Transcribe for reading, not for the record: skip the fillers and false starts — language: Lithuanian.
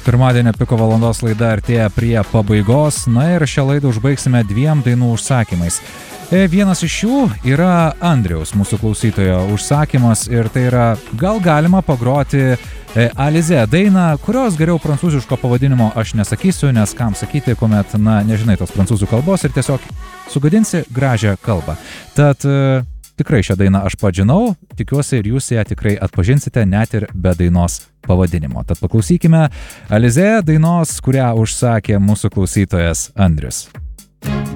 Pirmadienio piko valandos laida artėja prie pabaigos, na ir šią laidą užbaigsime 2 dainų užsakymais. Vienas iš jų yra Andriaus, mūsų klausytojo užsakymas, ir tai yra gal galima pagroti Alizė dainą, kurios geriau prancūziško pavadinimo aš nesakysiu, nes kam sakyti, kuomet, nežinai tos prancūzų kalbos ir tiesiog sugadinsi gražią kalbą. Tad tikrai šią dainą aš pats žinau, tikiuosi ir jūs ją tikrai atpažinsite net ir be dainos pavadinimo. Tad paklausykime Alizė dainos, kurią užsakė mūsų klausytojas Andrius.